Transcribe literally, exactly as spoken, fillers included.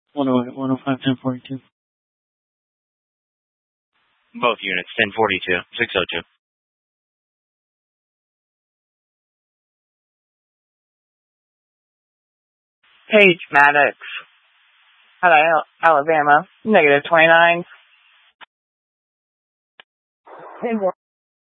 one oh eight, one oh five, ten forty-two. Both units, ten forty-two, six oh two. Page Maddox. Hello, Alabama. Negative twenty-nine. ten more.